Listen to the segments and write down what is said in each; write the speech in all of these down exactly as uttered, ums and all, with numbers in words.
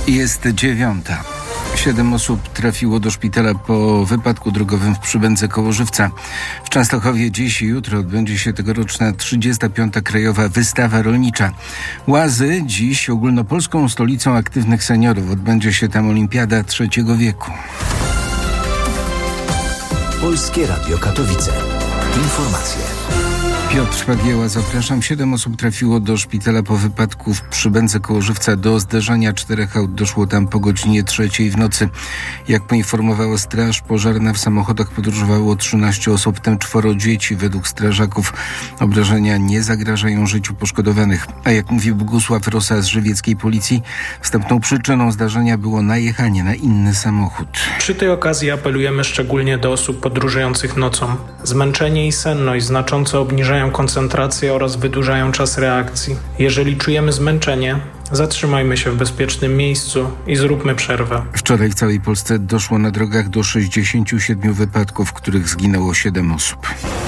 Jest dziewiąta. Siedem osób trafiło do szpitala po wypadku drogowym w Przybędze koło Żywca. W Częstochowie dziś i jutro odbędzie się tegoroczna trzydziesta piąta Krajowa Wystawa Rolnicza. Łazy dziś ogólnopolską stolicą aktywnych seniorów. Odbędzie się tam Olimpiada trzeciego wieku. Polskie Radio Katowice. Informacje. Piotr Pagieła, zapraszam. Siedem osób trafiło do szpitala po wypadku w Przybędze koło Żywca. Do zderzenia czterech aut doszło tam po godzinie trzeciej w nocy. Jak poinformowała Straż Pożarna, w samochodach podróżowało trzynaście osób, w tym czworo dzieci. Według strażaków obrażenia nie zagrażają życiu poszkodowanych. A jak mówi Bogusław Rosa z żywieckiej policji, wstępną przyczyną zdarzenia było najechanie na inny samochód. Przy tej okazji apelujemy szczególnie do osób podróżujących nocą. Zmęczenie i senność znacząco obniżają koncentrację oraz wydłużają czas reakcji. Jeżeli czujemy zmęczenie, zatrzymajmy się w bezpiecznym miejscu i zróbmy przerwę. Wczoraj w całej Polsce doszło na drogach do sześćdziesięciu siedmiu wypadków, w których zginęło siedem osób.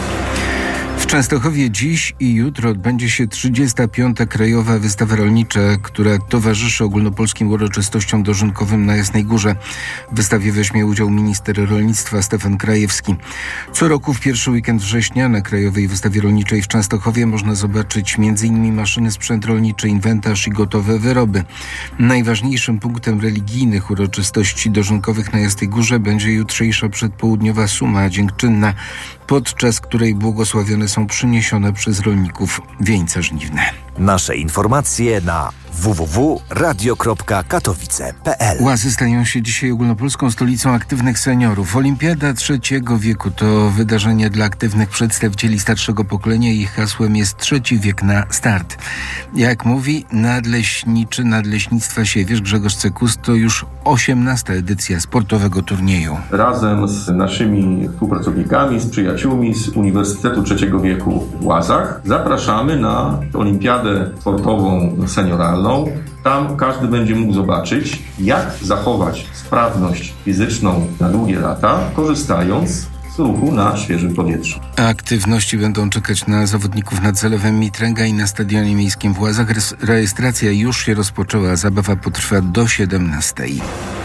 W Częstochowie dziś i jutro odbędzie się trzydziesta piąta Krajowa Wystawa Rolnicza, która towarzyszy ogólnopolskim uroczystościom dożynkowym na Jasnej Górze. W wystawie weźmie udział minister rolnictwa Stefan Krajewski. Co roku w pierwszy weekend września na Krajowej Wystawie Rolniczej w Częstochowie można zobaczyć między innymi maszyny, sprzęt rolniczy, inwentarz i gotowe wyroby. Najważniejszym punktem religijnych uroczystości dożynkowych na Jasnej Górze będzie jutrzejsza przedpołudniowa suma dziękczynna, podczas której błogosławione są przyniesione przez rolników wieńce żniwne. Nasze informacje na w w w kropka radio kropka katowice kropka p l. Łazy stają się dzisiaj ogólnopolską stolicą aktywnych seniorów. Olimpiada trzeciego wieku to wydarzenie dla aktywnych przedstawicieli starszego pokolenia i ich hasłem jest trzeci wiek na start. Jak mówi nadleśniczy Nadleśnictwa Siewierz Grzegorz Cekus, to już osiemnasta edycja sportowego turnieju. Razem z naszymi współpracownikami, z przyjaciółmi z Uniwersytetu Trzeciego Wieku w Łazach zapraszamy na olimpiadę sportową senioralną. Tam każdy będzie mógł zobaczyć, jak zachować sprawność fizyczną na długie lata, korzystając z ruchu na świeżym powietrzu. Aktywności będą czekać na zawodników nad Zalewem Mitręga i na Stadionie Miejskim w Łazach. Rejestracja już się rozpoczęła, zabawa potrwa do siedemnastej.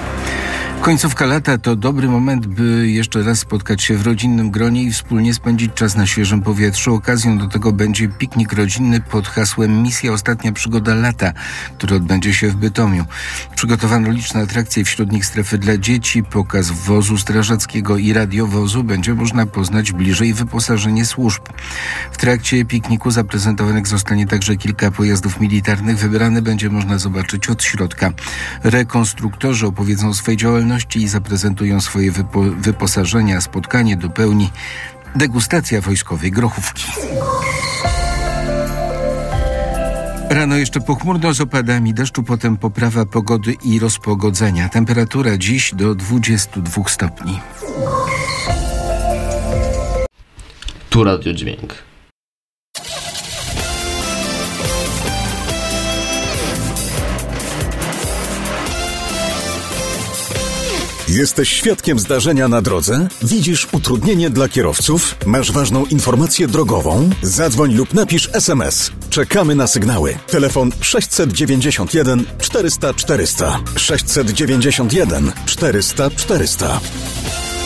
Końcówka lata to dobry moment, by jeszcze raz spotkać się w rodzinnym gronie i wspólnie spędzić czas na świeżym powietrzu. Okazją do tego będzie piknik rodzinny pod hasłem Misja Ostatnia Przygoda Lata, który odbędzie się w Bytomiu. Przygotowano liczne atrakcje, wśród nich strefy dla dzieci, pokaz wozu strażackiego i radiowozu. Będzie można poznać bliżej wyposażenie służb. W trakcie pikniku zaprezentowanych zostanie także kilka pojazdów militarnych. Wybrane będzie można zobaczyć od środka. Rekonstruktorzy opowiedzą o swojej działalności i zaprezentują swoje wypo- wyposażenia. Spotkanie dopełni degustacja wojskowej grochówki. Rano jeszcze pochmurno z opadami deszczu, potem poprawa pogody i rozpogodzenia. Temperatura dziś do dwudziestu dwóch stopni. Tu Radio Dźwięk. Jesteś świadkiem zdarzenia na drodze? Widzisz utrudnienie dla kierowców? Masz ważną informację drogową? Zadzwoń lub napisz es em es. Czekamy na sygnały. Telefon sześćset dziewięćdziesiąt jeden czterysta czterysta. sześćset dziewięćdziesiąt jeden czterysta czterysta.